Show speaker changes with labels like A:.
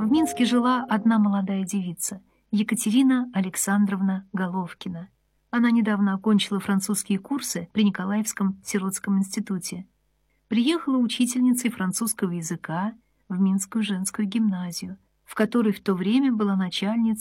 A: В Минске жила одна молодая девица, Екатерина Александровна Головкина. Она недавно окончила французские курсы при Николаевском сиротском институте. Приехала учительницей французского языка в Минскую женскую гимназию, в которой в то время была начальница